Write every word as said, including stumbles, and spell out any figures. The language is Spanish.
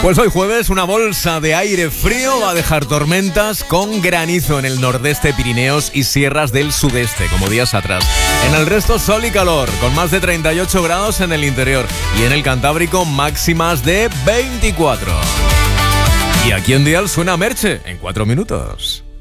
Pues hoy jueves una bolsa de aire frío va a dejar tormentas con granizo en el nordeste, Pirineos y sierras del sudeste, como días atrás. En el resto sol y calor, con más de treinta y ocho grados en el interior y en el Cantábrico máximas de veinticuatro. Y aquí en Dial suena Merche en cuatro minutos.